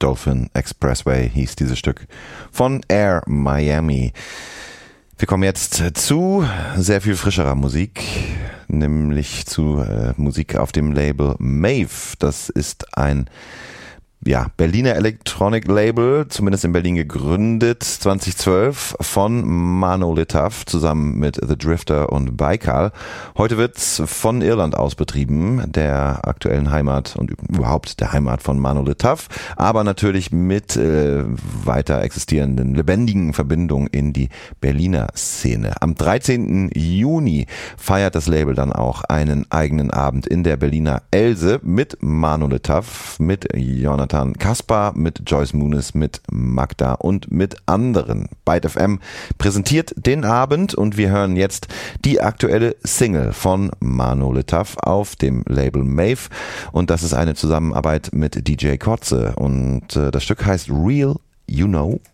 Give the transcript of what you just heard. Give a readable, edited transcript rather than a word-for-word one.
Dolphin Expressway hieß dieses Stück von Air Miami. Wir kommen jetzt zu sehr viel frischerer Musik, nämlich zu Musik auf dem Label Maeve. Das ist ein Berliner Electronic Label, zumindest in Berlin gegründet, 2012 von Mano Litaff zusammen mit The Drifter und Baikal. Heute wird's von Irland aus betrieben, der aktuellen Heimat und überhaupt der Heimat von Mano Litaff, aber natürlich mit weiter existierenden, lebendigen Verbindungen in die Berliner Szene. Am 13. Juni feiert das Label dann auch einen eigenen Abend in der Berliner Else mit Mano Litaff, mit Jonathan Kaspar, mit Joyce Muniz, mit Magda und mit anderen. Byte FM präsentiert den Abend und wir hören jetzt die aktuelle Single von Mano Litaff auf dem Label Maeve und das ist eine Zusammenarbeit mit DJ Kotze und das Stück heißt Real You Know.